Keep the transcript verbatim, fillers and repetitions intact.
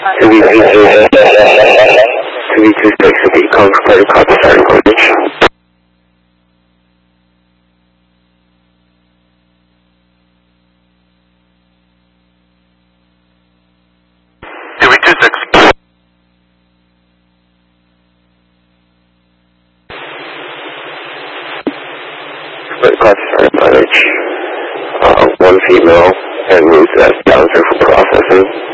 two V two six will be code for credit card to start recording. two V two six. Credit card to start mileage. Uh, one female and moves as bouncer for processing.